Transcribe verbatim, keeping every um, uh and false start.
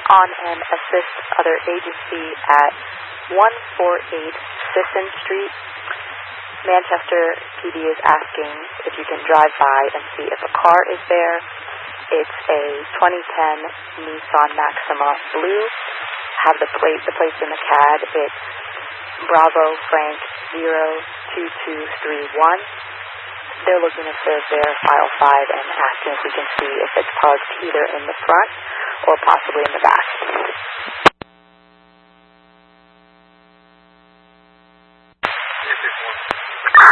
on an assist other agency at one forty-eight Sisson Street. Manchester P D is asking if you can drive by and see if a car is there. It's a twenty ten Nissan Maxima Blue. Have the plate, the plates in the C A D. It's Bravo Frank zero two two three one. They're looking to serve their file five and asking if we can see if it's parked either in the front or possibly in the back.